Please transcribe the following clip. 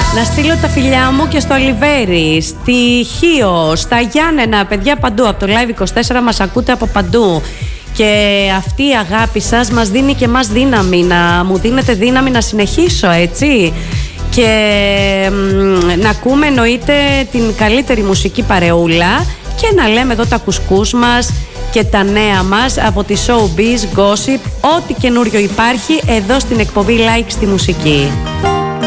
Να στείλω τα φιλιά μου και στο Ολιβέρι, στη Χίο, στα Γιάννενα, παιδιά παντού. Από το Live24 μας ακούτε από παντού. Και αυτή η αγάπη σας μας δίνει και μας δύναμη. Μου δίνετε δύναμη να συνεχίσω, έτσι. Και να ακούμε εννοείται την καλύτερη μουσική παρεούλα και να λέμε εδώ τα κουσκούς μας και τα νέα μας από τη Showbiz, Gossip, ό,τι καινούριο υπάρχει εδώ στην εκπομπή Like στη Μουσική.